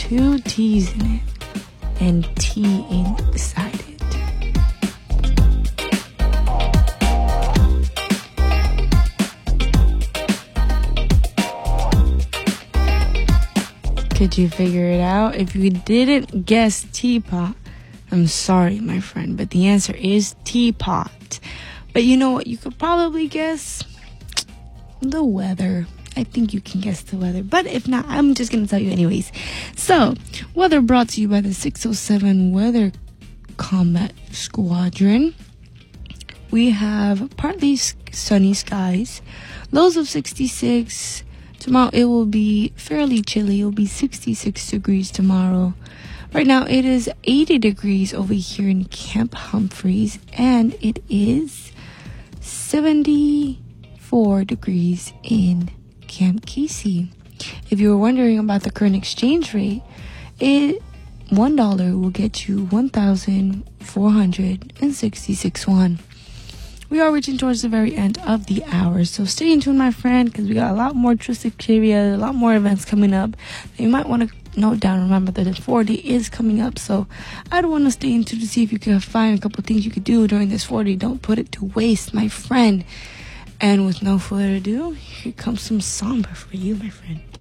2 T's in it and tea inside it. Could you figure it out? If you didn't guess teapot, I'm sorry, my friend, but the answer is teapot. But you know what you could probably guess? The weather. I think you can guess the weather. But if not, I'm just going to tell you anyways. So, weather brought to you by the 607 Weather Combat Squadron. We have partly sunny skies. Lows of 66. Tomorrow it will be fairly chilly. It will be 66 degrees tomorrow. Right now it is 80 degrees over here in Camp Humphreys. And it is 74 degrees in Camp Casey. If you were wondering about the current exchange rate, $1 will get you 1,466 won. We are reaching towards the very end of the hour, so stay in tune, my friend, because we got a lot more Tristic Trivia, a lot more events coming up that you might want to note down. Remember that the 40 is coming up, so I'd want to stay in tune to see if you can find a couple things you could do during this 40. Don't put it to waste, my friend. And with no further ado, here comes some samba for you, my friend.